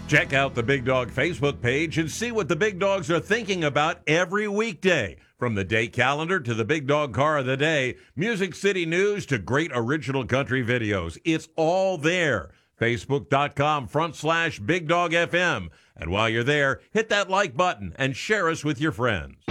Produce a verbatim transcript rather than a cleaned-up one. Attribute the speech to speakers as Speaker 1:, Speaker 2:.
Speaker 1: Check out the Big Dog Facebook page and see what the Big Dogs are thinking about every weekday. From the day calendar to the Big Dog Car of the Day, Music City News to great original country videos. It's all there. Facebook.com front slash Big Dog F M. And while you're there, hit that like button and share us with your friends.